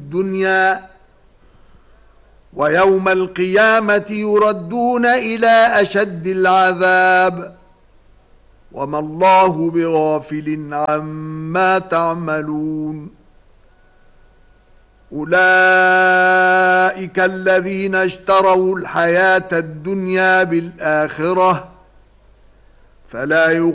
الدنيا ويوم القيامة يردون إلى أشد العذاب وما الله بغافل عما تعملون أولئك الذين اشتروا الحياة الدنيا بالآخرة فلا